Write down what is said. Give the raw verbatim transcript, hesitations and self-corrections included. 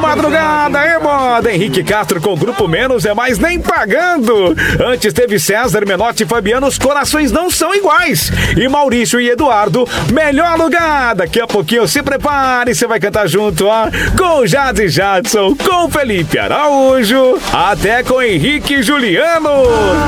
madrugada, é moda. Henrique Castro com Grupo Menos é mais nem pagando. Antes teve César, Menotti e Fabiano, Os Corações Não São Iguais. E Maurício e Eduardo, Melhor Lugar. Daqui a pouquinho se prepare, você vai cantar junto, ó, com Jade Jadson, com Felipe Araújo, até com Henrique e Juliano.